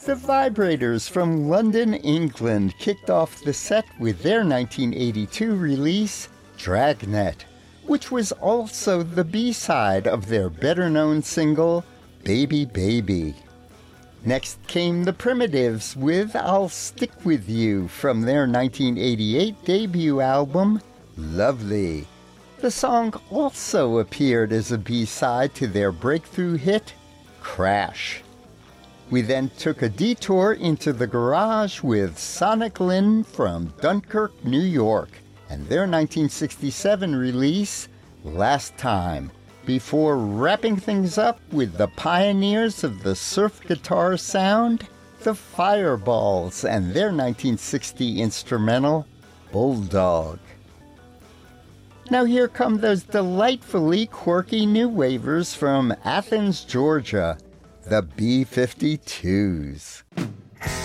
The Vibrators from London, England kicked off the set with their 1982 release, Dragnet, which was also the B-side of their better-known single, Baby Baby. Next came the Primitives with I'll Stick With You from their 1988 debut album, Lovely. The song also appeared as a B-side to their breakthrough hit, Crash. We then took a detour into the garage with Sonic Lynn from Dunkirk, New York, and their 1967 release, Last Time, before wrapping things up with the pioneers of the surf guitar sound, the Fireballs, and their 1960 instrumental, Bulldog. Now here come those delightfully quirky new wavers from Athens, Georgia, the B-52s.